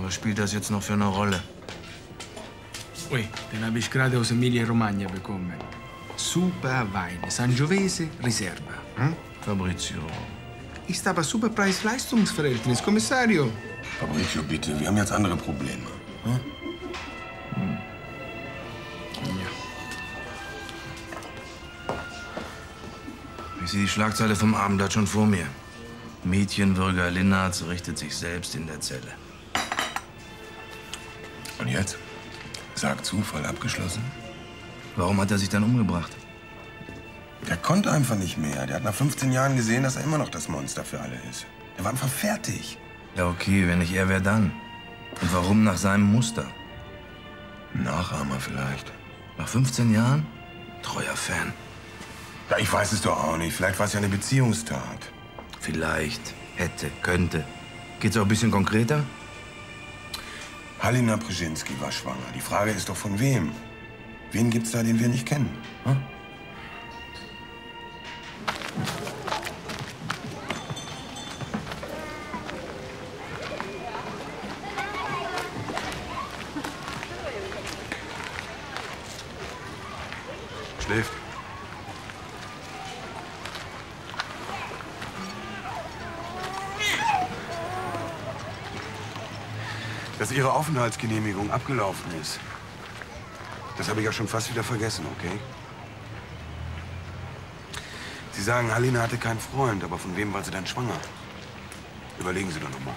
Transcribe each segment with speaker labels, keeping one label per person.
Speaker 1: Was spielt das jetzt noch für eine Rolle?
Speaker 2: Ui, den habe ich gerade aus Emilia-Romagna bekommen. Super Wein, Sangiovese Riserva. Hm?
Speaker 1: Fabrizio.
Speaker 2: Ist aber super Preis-Leistungs-Verhältnis, Kommissario.
Speaker 3: Fabrizio, bitte, wir haben jetzt andere Probleme. Hm?
Speaker 2: Ja.
Speaker 1: Ich sehe die Schlagzeile vom Abendblatt schon vor mir. Mädchenbürger Linnertz richtet sich selbst in der Zelle.
Speaker 3: Und jetzt? Sag Zufall abgeschlossen?
Speaker 1: Warum hat er sich dann umgebracht?
Speaker 3: Der konnte einfach nicht mehr. Der hat nach 15 Jahren gesehen, dass er immer noch das Monster für alle ist. Er war einfach fertig.
Speaker 1: Ja, okay, wenn nicht er, wer dann? Und warum nach seinem Muster?
Speaker 3: Nachahmer vielleicht.
Speaker 1: Nach 15 Jahren? Treuer Fan.
Speaker 3: Ja, ich weiß es doch auch nicht. Vielleicht war es ja eine Beziehungstat.
Speaker 1: Vielleicht, hätte, könnte. Geht's auch ein bisschen konkreter?
Speaker 3: Halina Brzezinski war schwanger. Die Frage ist doch, von wem? Wen gibt's da, den wir nicht kennen? Hm? Schläft. Dass Ihre Aufenthaltsgenehmigung abgelaufen ist, das habe ich ja schon fast wieder vergessen, okay? Sie sagen, Halina hatte keinen Freund, aber von wem war sie dann schwanger? Überlegen Sie doch noch mal.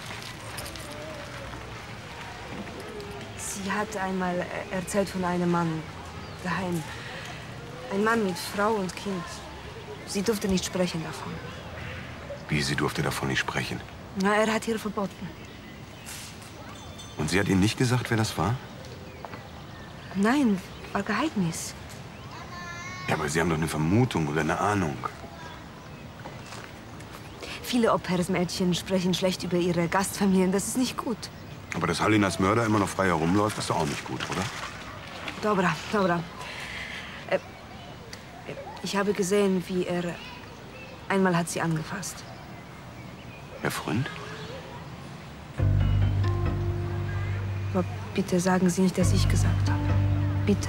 Speaker 4: Sie hat einmal erzählt von einem Mann daheim. Ein Mann mit Frau und Kind. Sie durfte nicht sprechen davon.
Speaker 3: Wie, sie durfte davon nicht sprechen?
Speaker 4: Na, er hat ihr verboten.
Speaker 3: Und sie hat Ihnen nicht gesagt, wer das war?
Speaker 4: Nein, war Geheimnis.
Speaker 3: Ja, aber Sie haben doch eine Vermutung oder eine Ahnung.
Speaker 4: Viele Au-pair-Mädchen sprechen schlecht über ihre Gastfamilien. Das ist nicht gut.
Speaker 3: Aber dass Halinas Mörder immer noch frei herumläuft, ist doch auch nicht gut, oder?
Speaker 4: Dobra, dobra. Ich habe gesehen, wie er... Einmal hat sie angefasst.
Speaker 3: Herr Freund?
Speaker 4: Aber bitte sagen Sie nicht, dass ich gesagt habe. Bitte.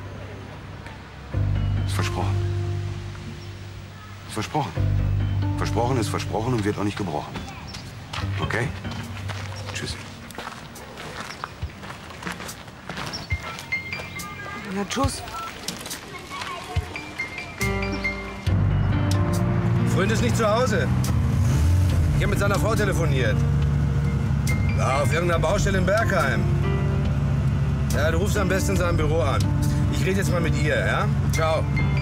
Speaker 3: Ist versprochen. Ist versprochen. Versprochen ist versprochen und wird auch nicht gebrochen. Okay? Tschüss.
Speaker 4: Na, tschüss.
Speaker 5: Freund ist nicht zu Hause. Ich habe mit seiner Frau telefoniert. War auf irgendeiner Baustelle in Bergheim. Ja, du rufst am besten in seinem Büro an. Ich rede jetzt mal mit ihr, ja? Ciao.